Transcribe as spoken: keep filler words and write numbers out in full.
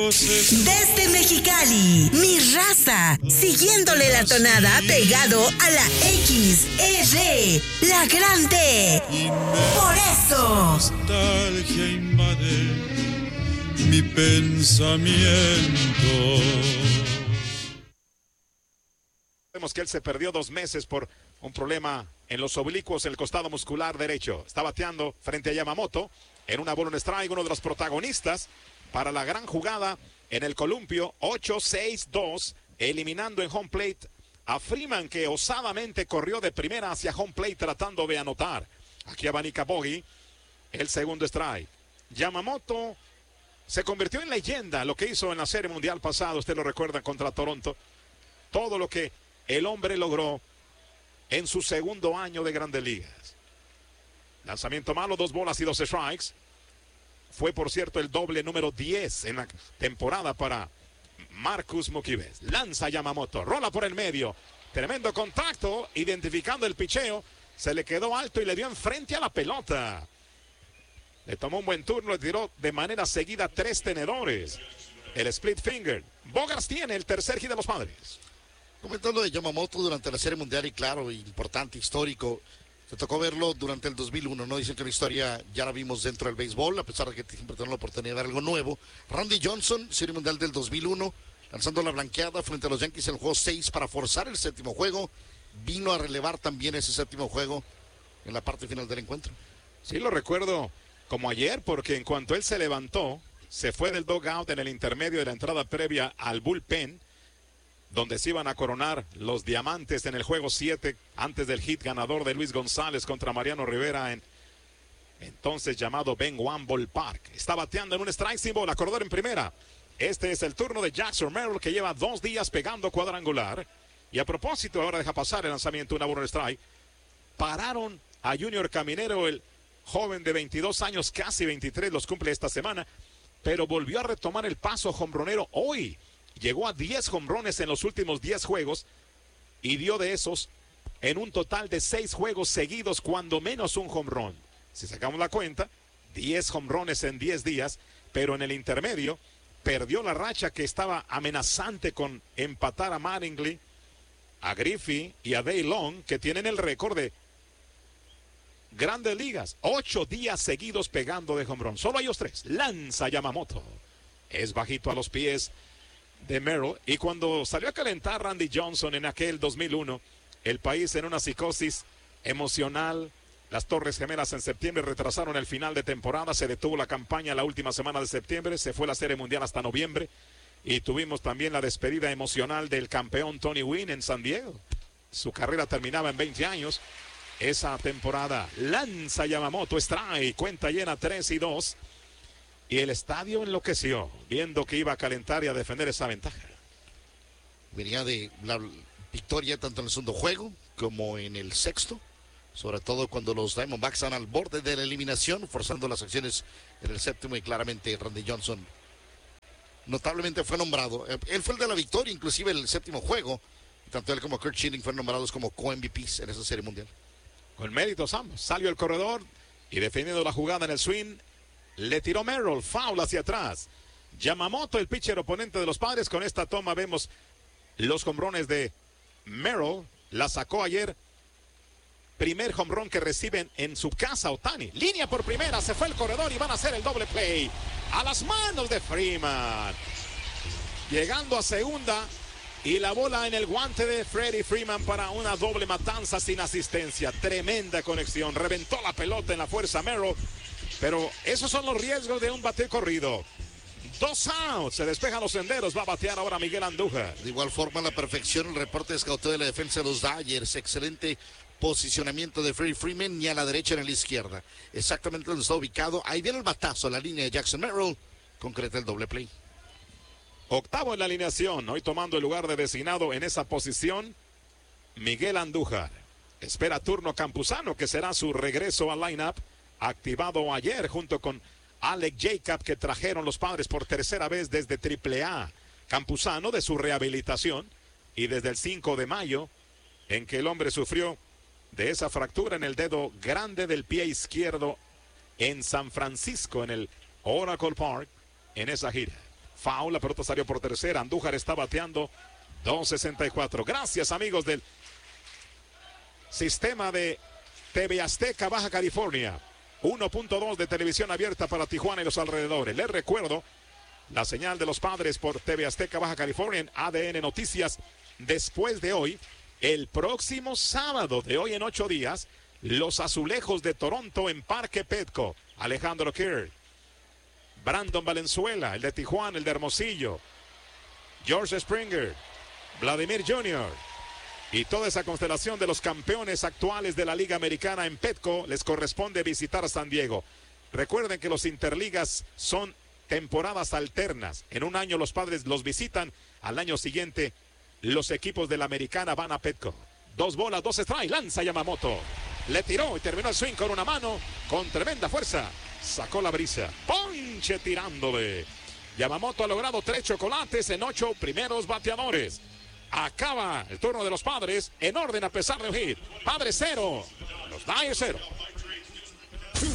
Desde Mexicali, mi raza, siguiéndole la tonada pegado a la X R, la grande. Por eso. Nostalgia invade mi pensamiento. Vemos que él se perdió dos meses por un problema en los oblicuos en el costado muscular derecho. Está bateando frente a Yamamoto en una bola en strike, uno de los protagonistas para la gran jugada en el columpio. Ocho seis dos, eliminando en home plate a Freeman, que osadamente corrió de primera hacia home plate tratando de anotar. Aquí abanica Bogey, el segundo strike. Yamamoto se convirtió en leyenda, lo que hizo en la Serie Mundial pasada, usted lo recuerda, contra Toronto. Todo lo que el hombre logró en su segundo año de Grandes Ligas. Lanzamiento malo, dos bolas y dos strikes. Fue, por cierto, el doble número diez en la temporada para Marcus Mukives. Lanza Yamamoto, rola por el medio. Tremendo contacto, identificando el picheo. Se le quedó alto y le dio enfrente a la pelota. Le tomó un buen turno, le tiró de manera seguida tres tenedores. El split finger. Bogaerts tiene el tercer hit de los Padres. Comentando de Yamamoto durante la Serie Mundial, y claro, importante, histórico. Se tocó verlo durante el dos mil uno, ¿no? Dicen que la historia ya la vimos dentro del béisbol, a pesar de que siempre tenemos la oportunidad de ver algo nuevo. Randy Johnson, Serie Mundial del dos mil uno, lanzando la blanqueada frente a los Yankees en el juego seis para forzar el séptimo juego. Vino a relevar también ese séptimo juego en la parte final del encuentro. Sí, lo recuerdo como ayer, porque en cuanto él se levantó, se fue del dugout en el intermedio de la entrada previa al bullpen, donde se iban a coronar los diamantes en el juego siete, antes del hit ganador de Luis González contra Mariano Rivera en entonces llamado Ben One Ballpark. Está bateando en un strike sin bola, corredor en primera. Este es el turno de Jackson Merrill, que lleva dos días pegando cuadrangular. Y a propósito, ahora deja pasar el lanzamiento, una bola strike. Pararon a Junior Caminero, el joven de veintidós años, casi veintitrés, los cumple esta semana, pero volvió a retomar el paso jonronero hoy. Llegó a diez jonrones en los últimos diez juegos y dio de esos en un total de seis juegos seguidos, cuando menos un jonrón. Si sacamos la cuenta, diez jonrones en diez días, pero en el intermedio perdió la racha que estaba amenazante con empatar a Mattingly, a Griffey y a Dave Long, que tienen el récord de Grandes Ligas. Ocho días seguidos pegando de jonrón. Solo ellos tres. Lanza Yamamoto. Es bajito a los pies de Merrill, y cuando salió a calentar Randy Johnson en aquel dos mil uno, el país en una psicosis emocional. Las Torres Gemelas en septiembre retrasaron el final de temporada, se detuvo la campaña la última semana de septiembre, se fue la Serie Mundial hasta noviembre, y tuvimos también la despedida emocional del campeón Tony Gwynn en San Diego. Su carrera terminaba en veinte años esa temporada. Lanza Yamamoto, strike, cuenta llena, tres y dos. Y el estadio enloqueció, viendo que iba a calentar y a defender esa ventaja. Venía de la victoria tanto en el segundo juego como en el sexto, sobre todo cuando los Diamondbacks están al borde de la eliminación, forzando las acciones en el séptimo, y claramente Randy Johnson notablemente fue nombrado. Él fue el de la victoria, inclusive el séptimo juego. Tanto él como Curt Schilling fueron nombrados como co-M V Ps en esa Serie Mundial. Con méritos ambos. Salió el corredor y defendiendo la jugada en el swing, le tiró Merrill, foul hacia atrás. Yamamoto, el pitcher oponente de los Padres. Con esta toma vemos los jonrones de Merrill. La sacó ayer. Primer jonrón que reciben en su casa Ohtani. Línea por primera, se fue el corredor y van a hacer el doble play. A las manos de Freeman. Llegando a segunda y la bola en el guante de Freddie Freeman para una doble matanza sin asistencia. Tremenda conexión. Reventó la pelota en la fuerza Merrill. Pero esos son los riesgos de un bate corrido. Dos outs, se despejan los senderos, va a batear ahora Miguel Andújar. De igual forma, la perfección, el reporte de escauteo de la defensa de los Dodgers. Excelente posicionamiento de Freddie Freeman, ni a la derecha ni a la izquierda. Exactamente donde está ubicado. Ahí viene el batazo a la línea de Jackson Merrill. Concreta el doble play. Octavo en la alineación, hoy tomando el lugar de designado en esa posición, Miguel Andújar. Espera turno Campuzano, que será su regreso al lineup, activado ayer junto con Alex Jacob, que trajeron los Padres por tercera vez desde triple A. Campuzano de su rehabilitación, y desde el cinco de mayo, en que el hombre sufrió de esa fractura en el dedo grande del pie izquierdo en San Francisco, en el Oracle Park, en esa gira. Foul, la pelota salió por tercera. Andújar está bateando dos sesenta y cuatro. Gracias, amigos del sistema de T V Azteca Baja California. uno punto dos de televisión abierta para Tijuana y los alrededores. Les recuerdo la señal de los Padres por T V Azteca Baja California en A D N Noticias. Después de hoy, el próximo sábado de hoy en ocho días, los Azulejos de Toronto en Parque Petco. Alejandro Kirk, Brandon Valenzuela, el de Tijuana, el de Hermosillo, George Springer, Vladimir junior y toda esa constelación de los campeones actuales de la Liga Americana en Petco. Les corresponde visitar San Diego. Recuerden que los interligas son temporadas alternas. En un año los Padres los visitan, al año siguiente los equipos de la Americana van a Petco. Dos bolas, dos strikes, lanza Yamamoto. Le tiró y terminó el swing con una mano, con tremenda fuerza. Sacó la brisa. Ponche tirándole. Yamamoto ha logrado tres chocolates en ocho primeros bateadores. Acaba el turno de los Padres en orden a pesar de un hit. Padres cero, los Dyers cero.